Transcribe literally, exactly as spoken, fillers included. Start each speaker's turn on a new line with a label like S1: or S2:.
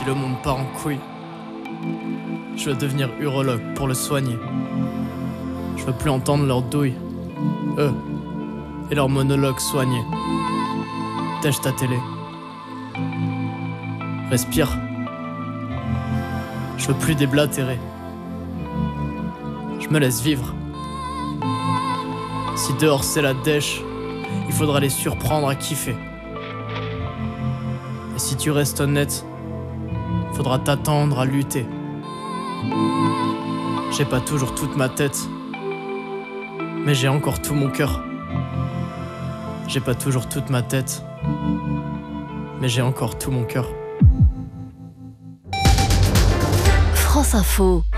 S1: si le monde part en couille. Je veux devenir urologue pour le soigner. Je veux plus entendre leurs douilles, eux, et leurs monologues soignés. Tèche ta télé. Respire. Je veux plus déblatérer. Je me laisse vivre. Si dehors c'est la dèche, il faudra les surprendre à kiffer. Et si tu restes honnête, faudra t'attendre à lutter. J'ai pas toujours toute ma tête, mais j'ai encore tout mon cœur. J'ai pas toujours toute ma tête, mais j'ai encore tout mon cœur.
S2: France Info.